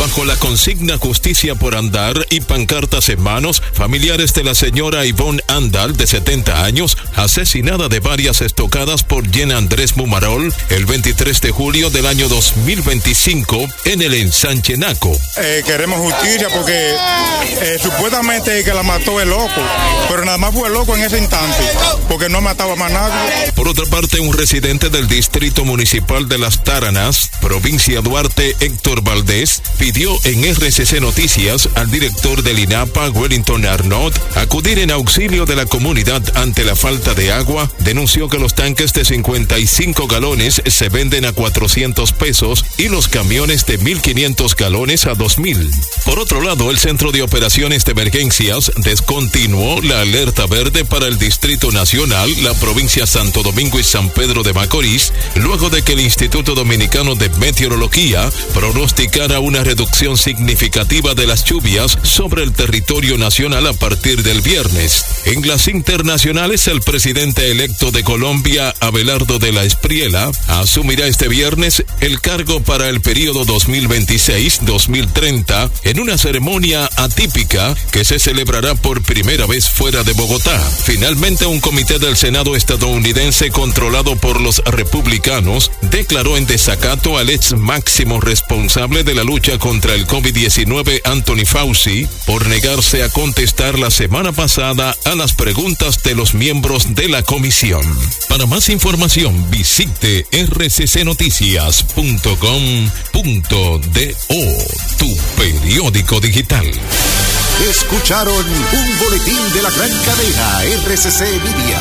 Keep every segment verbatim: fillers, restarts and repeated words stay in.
Bajo la consigna Justicia por Andal y pancartas en manos, familiares de la señora Ivonne Andal, de setenta años, asesinada de varias estocadas por Jean Andrés Mumarol el veintitrés de julio del año dos mil veinticinco en el ensanche Naco. Eh, queremos justicia porque eh, supuestamente que la mató el loco, pero nada más fue el loco en ese instante, porque no mataba más nadie. Por otra parte, un residente del distrito municipal de Las Taranas, provincia Duarte, Héctor Valdés, pidió en R C C Noticias al director del INAPA, Wellington Arnott, acudir en auxilio de la comunidad ante la falta de agua. Denunció que los tanques de cincuenta y cinco galones se venden a cuatrocientos pesos y los camiones de mil quinientos galones a dos mil. Por otro lado, el Centro de Operaciones de Emergencias descontinuó la alerta verde para el Distrito Nacional, la provincia Santo Domingo y San Pedro de Macorís, luego de que el Instituto Dominicano de Meteorología pronosticara una reducción significativa de las lluvias sobre el territorio nacional a partir del viernes. En las internacionales, el presidente electo de Colombia, Abelardo de la Espriella, asumirá este viernes el cargo para el periodo dos mil veintiséis a dos mil treinta en una ceremonia atípica que se celebrará por primera vez fuera de Bogotá. Finalmente, un comité del Senado estadounidense controlado por los republicanos declaró en desacato al ex máximo responsable de la lucha contra el COVID diecinueve, Anthony Fauci, por negarse a contestar la semana pasada a las preguntas de los miembros de la comisión. Para más información, visite r c c noticias punto com punto d o, tu periódico digital. Escucharon un boletín de la gran cadena R C C Media.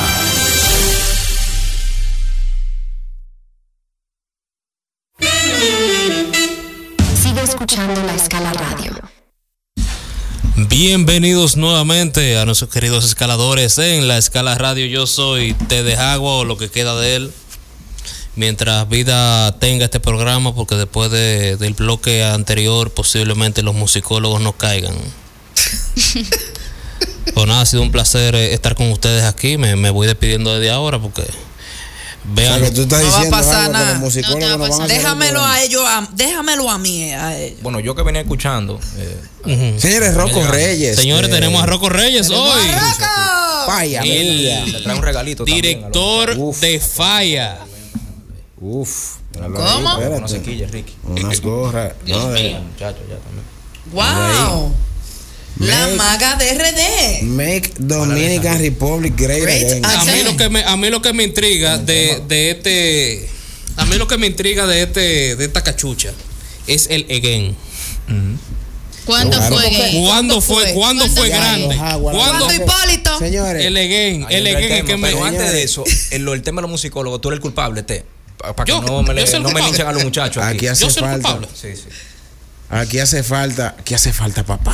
Sigue escuchando La Escala Radio. Bienvenidos nuevamente a nuestros queridos escaladores en La Escala Radio. Yo soy Tede Agua, o lo que queda de él, mientras vida tenga este programa, porque después de, del bloque anterior posiblemente los musicólogos no caigan. Pues nada, ha sido un placer estar con ustedes aquí. Me, me voy despidiendo desde ahora porque vean, o sea, que tú estás no diciendo va a pasar algo nada. que los musicólogos No no van a hacer. déjamelo a ellos, a, déjamelo a mí, a ellos. Bueno, yo que venía escuchando. Eh, uh-huh. Señores, Rocco Reyes. Señores, eh, tenemos a Rocco Reyes hoy. Falla, el le trae un regalito. Director de Falla. Uf. ¿Cómo? Una sequilla, Ricky. Unas gorras. No, de, Muchachos, ya también. Wow. La Make- maga de R D. Make Dominican Republic great again. A mí lo que me, a mí lo que me intriga de, de este, a mí lo que me intriga de este, de esta cachucha es el again. ¿Cuándo Claro. fue gay? ¿Cuándo fue, cuándo fue Ya, grande? los aguas, ¿Cuándo? ¿Cuándo Hipólito? Señores, El again, Ahí el entra again el que tema, me. pero antes Señores. de eso, el, el tema de los musicólogos, tú eres el culpable, te. Para que Yo- no me, yo soy el no me culpable. linchen a los muchachos aquí. aquí hace Yo soy el falta. culpable. Sí, sí. Aquí hace falta. Aquí hace falta papá.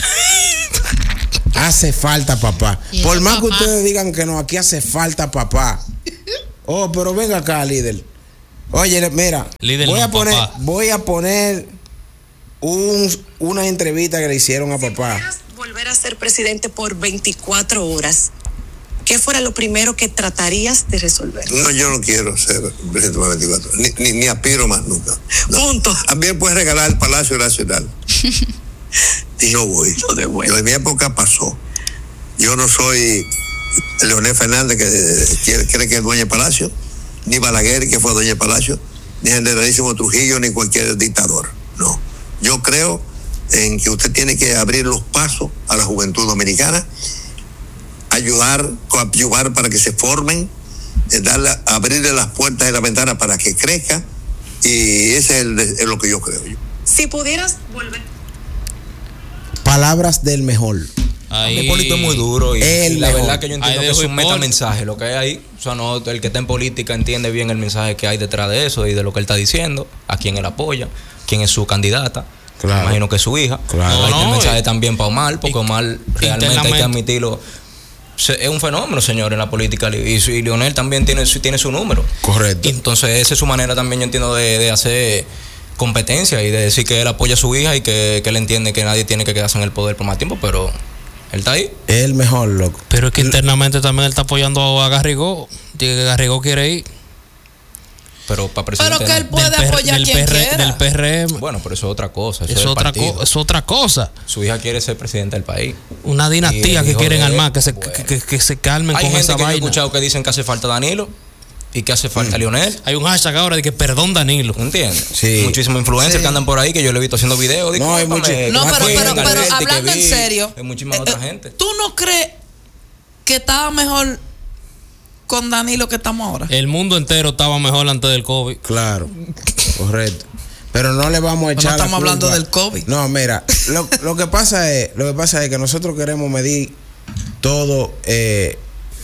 Hace falta papá. ¿Y Por ese más que papá? ustedes digan que no, aquí hace falta papá. Oh, pero venga acá, líder. Oye, mira, Líder voy no, a poner, papá. voy a poner un, una entrevista que le hicieron a papá. Volver a ser presidente por veinticuatro horas, ¿qué fuera lo primero que tratarías de resolver? No, yo no quiero ser presidente por veinticuatro, ni, ni, ni aspiro más nunca. No. Punto. A mí me puedes regalar el Palacio Nacional. Y no voy. No de bueno. Yo, en mi época pasó. Yo no soy Leonel Fernández, que eh, quiere- cree que es dueño del Palacio, ni Balaguer, que fue dueño del Palacio, ni Generalísimo Trujillo, ni cualquier dictador. No. Yo creo en que usted tiene que abrir los pasos a la juventud dominicana, ayudar, coadyuvar para que se formen, eh, darle, abrirle las puertas y las ventanas para que crezca, y ese es, el, es lo que yo creo. Si pudieras volver. Palabras del mejor. Ahí, Hipólito es muy duro y, El y la mejor. verdad que yo entiendo Ahí que es dejo un Hipólito. metamensaje lo que hay ahí. O sea, no, el que está en política entiende bien el mensaje que hay detrás de eso y de lo que él está diciendo, a quién él apoya, quién es su candidata. Claro. Me imagino que es su hija. Claro. Ahí No, está el no, mensaje y- también para Omar, porque y- Omar realmente hay que internamente. admitirlo. Se- Es un fenómeno, señor, en la política. Y, y Leonel también tiene, su- tiene su número. Correcto. Y entonces esa es su manera también, yo entiendo, de, de hacer competencia y de decir que él apoya a su hija y que, que él entiende que nadie tiene que quedarse en el poder por más tiempo, pero él está ahí. El mejor, loco. Pero es que internamente también él está apoyando a Garrigó. Dice que Garrigó quiere ir. Pero para presidente. Pero que él no. puede Del P R apoyar del quien P R quiera. Del P R M. Bueno, pero eso es otra cosa. Eso Es es otra, partido. co- es otra cosa. Su hija quiere ser presidenta del país. Una Y dinastía el que hijo quieren de él, armar, que se, bueno. que, que- que se calmen Hay con gente esa que yo he vaina. escuchado que dicen que hace falta Danilo y que hace falta Lionel. Hay un hashtag ahora de que perdón Danilo. ¿Entiendes? Sí. Muchísimos influencers Sí. que andan por ahí que yo le he visto haciendo videos. No, hay mucho- No, pero, Aquí, pero, pero Galletti, que hablando en vi, serio, hay muchísima eh, otra eh, gente. ¿tú no crees que estaba mejor con Danilo que estamos ahora? El mundo entero estaba mejor antes del COVID. Claro, correcto. Pero no le vamos a Pero echar no la estamos hablando culpa. del COVID. No, mira, lo, lo que pasa es, lo que pasa es que nosotros queremos medir todo eh,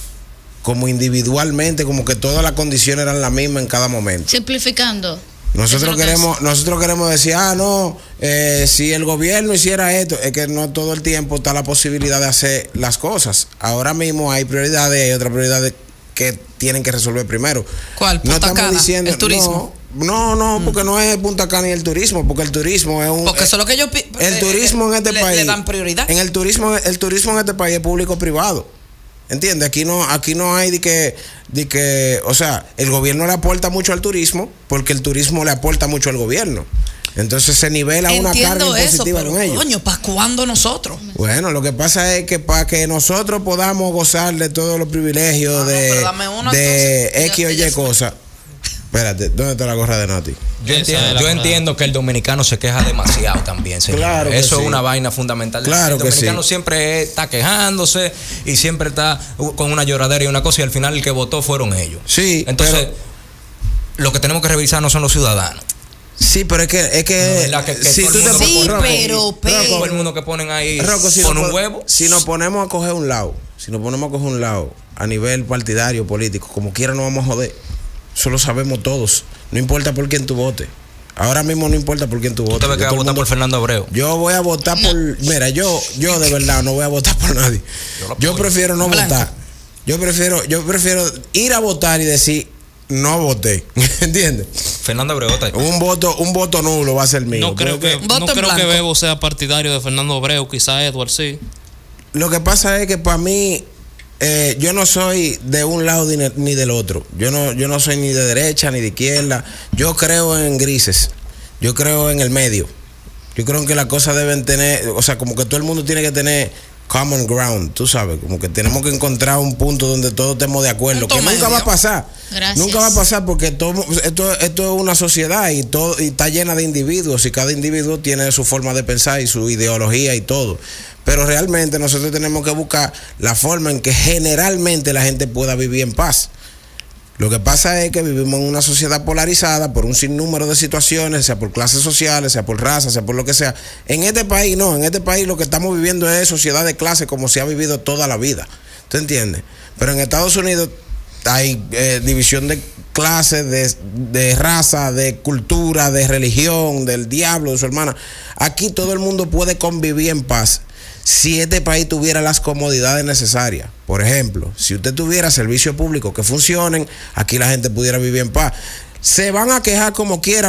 como individualmente, como que todas las condiciones eran las mismas en cada momento. Simplificando. Nosotros Eso es lo que queremos, nosotros queremos decir, ah, no, eh, si el gobierno hiciera esto, es que no todo el tiempo está la posibilidad de hacer las cosas. Ahora mismo hay prioridades, hay otras prioridades que tienen que resolver primero. ¿Cuál? No Punta estamos Cana, diciendo el turismo. No, no, no, porque no es Punta Cana ni el turismo, porque el turismo es un Porque eso es lo que yo pi- el eh, turismo en este le, país le dan prioridad. En el turismo, el turismo en este país es público privado. ¿Entiendes? Aquí no, aquí no hay de que, de que, o sea, el gobierno le aporta mucho al turismo, porque el turismo le aporta mucho al gobierno. Entonces se nivela una carga Entiendo eso, impositiva pero con ellos. coño, ¿para cuándo nosotros? Bueno, lo que pasa es que para que nosotros podamos gozar de todos los privilegios Ah, no, de, pero dame uno, de entonces. X o Ya- ya Y fue. cosas. Espérate, ¿dónde está la gorra de Noti? Yo Esa entiendo, es la yo verdad. entiendo que el dominicano se queja demasiado también, señor. Claro que Eso sí. es una vaina fundamental. Claro el que dominicano sí. siempre está quejándose y siempre está con una lloradera y una cosa y al final el que votó fueron ellos. Sí, Entonces, pero- lo que tenemos que revisar no son los ciudadanos. Sí, pero es que, es que, No, la que- que si todo tú el te mundo Sí, Rocco, pero, pero. Todo el mundo que ponen ahí Rocco, si con nos un pon- huevo. Si nos ponemos a coger un lado, si nos ponemos a coger un lado a nivel partidario, político, como quiera nos vamos a joder. Eso lo sabemos todos. No importa por quién tú votes. Ahora mismo no importa por quién tú votes. Usted ve que Yo va a todo el votar mundo- por Fernando Abreu. Yo voy a votar por. Mira, yo, yo de verdad no voy a votar por nadie. Yo lo Yo apoyo. prefiero no Blanco. votar. Yo prefiero, yo prefiero ir a votar y decir no voté. ¿Entiendes? Fernando Abreu vota. Un voto, un voto nulo va a ser mío. No creo que, Porque Voto no en creo que blanco. Bebo sea partidario de Fernando Abreu, quizá Edward sí. Lo que pasa es que para mí, eh, yo no soy de un lado ni, ni del otro. Yo no, yo no soy ni de derecha ni de izquierda. Yo creo en grises. Yo creo en el medio. Yo creo que las cosas deben tener, o sea, como que todo el mundo tiene que tener common ground, tú sabes, como que tenemos que encontrar un punto donde todos estemos de acuerdo, Punto que nunca medio. va a pasar. Gracias. Nunca va a pasar porque todo, esto, esto es una sociedad y todo y está llena de individuos y cada individuo tiene su forma de pensar y su ideología y todo. Pero realmente nosotros tenemos que buscar la forma en que generalmente la gente pueda vivir en paz. Lo que pasa es que vivimos en una sociedad polarizada por un sinnúmero de situaciones, sea por clases sociales, sea por raza, sea por lo que sea. En este país no, en este país lo que estamos viviendo es sociedad de clase como se ha vivido toda la vida. ¿Tú entiendes? Pero en Estados Unidos hay eh, división de clases, de, de raza, de cultura, de religión, del diablo, de su hermana. Aquí todo el mundo puede convivir en paz. Si este país tuviera las comodidades necesarias, por ejemplo, si usted tuviera servicios públicos que funcionen, aquí la gente pudiera vivir en paz. Se van a quejar como quiera.